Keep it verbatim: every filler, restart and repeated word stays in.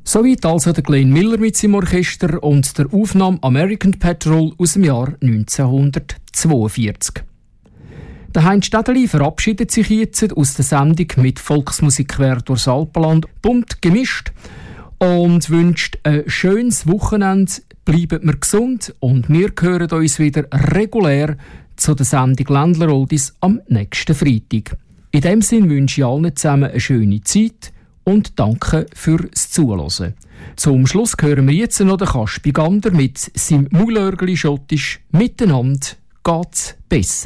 Soweit also der Glenn Miller mit seinem Orchester und der Aufnahme American Patrol aus dem Jahr neunzehnhundertzweiundvierzig. Der Heinz Städeli verabschiedet sich jetzt aus der Sendung mit Volksmusik quer durchs Alpenland, bunt gemischt, und wünscht ein schönes Wochenende. Bleiben wir gesund und wir hören uns wieder regulär zu der Sendung Ländler Oldies am nächsten Freitag. In dem Sinne wünsche ich allen zusammen eine schöne Zeit und danke fürs Zuhören. Zum Schluss hören wir jetzt noch den Kaspi Gander mit seinem Maulörgeli schottisch «Miteinander geht's besser».